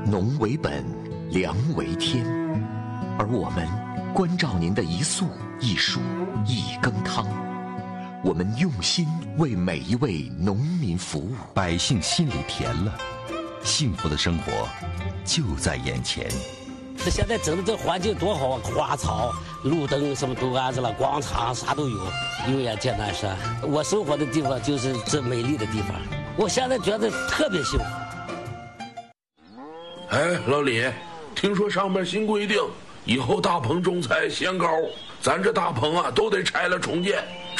农为本，粮为天，而我们关照您的一粟一蔬一羹汤，我们用心为每一位农民服务， 百姓心里甜了，幸福的生活就在眼前。 现在整的这环境多好啊，花草、路灯什么都安置了，广场啥都有，永远见南山。我生活的地方就是这美丽的地方，我现在觉得特别幸福。 哎，老李，听说上面新规定，以后大棚种菜限高，咱这大棚啊都得拆了重建。